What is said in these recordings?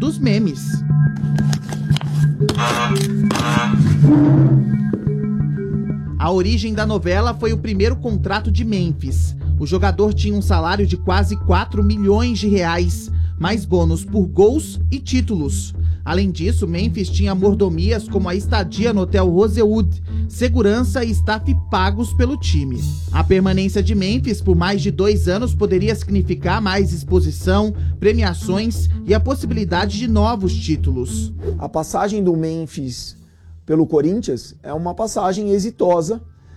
dos memes. A origem da novela foi o primeiro contrato de Memphis. O jogador tinha um salário de quase 4 milhões de reais, mais bônus por gols e títulos. Além disso, Memphis tinha mordomias como a estadia no Hotel Rosewood, segurança e staff pagos pelo time. A permanência de Memphis por mais de 2 anos poderia significar mais exposição, premiações e a possibilidade de novos títulos. A passagem do Memphis pelo Corinthians é uma passagem exitosa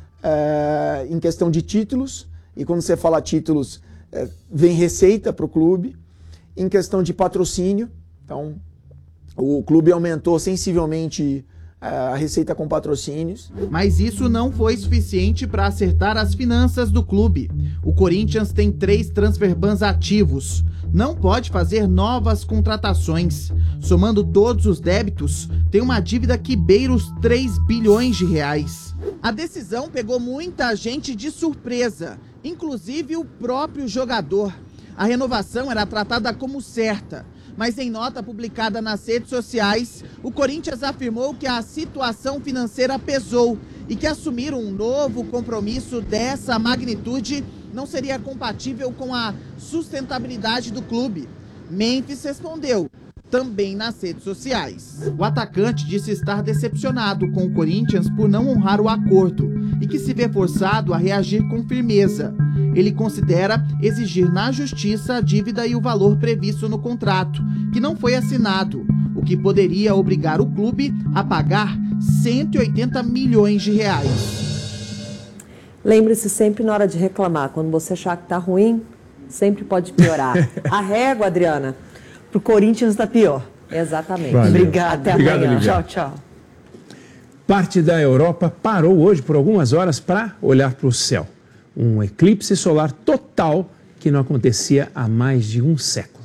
em questão de títulos, e quando você fala títulos, vem receita para o clube. Em questão de patrocínio, então o clube aumentou sensivelmente a receita com patrocínios. Mas isso não foi suficiente para acertar as finanças do clube. O Corinthians tem 3 transfer bans ativos. Não pode fazer novas contratações. Somando todos os débitos, tem uma dívida que beira os 3 bilhões de reais. A decisão pegou muita gente de surpresa, inclusive o próprio jogador. A renovação era tratada como certa, mas em nota publicada nas redes sociais, o Corinthians afirmou que a situação financeira pesou e que assumir um novo compromisso dessa magnitude não seria compatível com a sustentabilidade do clube. Memphis respondeu, também nas redes sociais. O atacante disse estar decepcionado com o Corinthians por não honrar o acordo e que se vê forçado a reagir com firmeza. Ele considera exigir na justiça a dívida e o valor previsto no contrato, que não foi assinado, o que poderia obrigar o clube a pagar 180 milhões de reais. Lembre-se sempre na hora de reclamar, quando você achar que tá ruim, sempre pode piorar. A régua, Adriana, pro Corinthians tá pior. Exatamente. Valeu. Obrigada. Até Obrigado, amanhã. Lívia. Tchau, tchau. Parte da Europa parou hoje por algumas horas para olhar para o céu. Um eclipse solar total que não acontecia há mais de um século.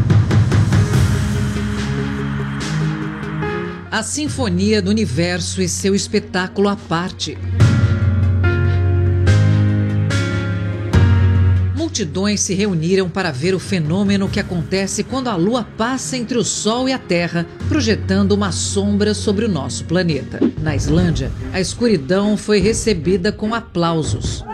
A Sinfonia do Universo e seu espetáculo à parte. Multidões se reuniram para ver o fenômeno que acontece quando a Lua passa entre o Sol e a Terra, projetando uma sombra sobre o nosso planeta. Na Islândia, a escuridão foi recebida com aplausos.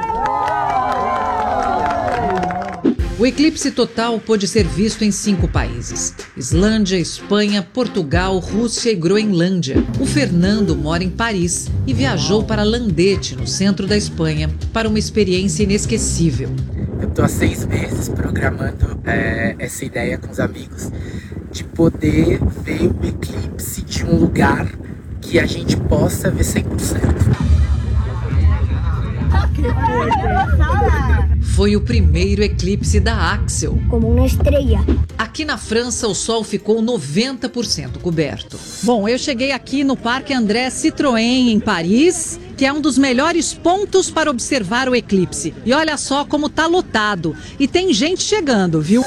O eclipse total pôde ser visto em 5 países: Islândia, Espanha, Portugal, Rússia e Groenlândia. O Fernando mora em Paris e viajou para Landete, no centro da Espanha, para uma experiência inesquecível. Eu estou há 6 meses programando essa ideia com os amigos de poder ver o eclipse de um lugar que a gente possa ver 100%. Foi o primeiro eclipse da Axel. Como uma estrela. Aqui na França, o sol ficou 90% coberto. Bom, eu cheguei aqui no Parque André Citroën, em Paris, que é um dos melhores pontos para observar o eclipse. E olha só como tá lotado. E tem gente chegando, viu?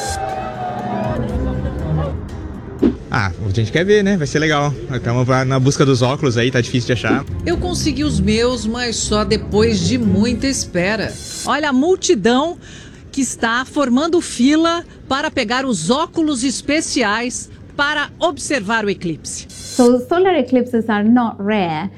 Ah, a gente quer ver, né? Vai ser legal. Estamos na busca dos óculos aí, tá difícil de achar. Eu consegui os meus, mas só depois de muita espera. Olha a multidão que está formando fila para pegar os óculos especiais para observar o eclipse. So solar eclipses are not rare.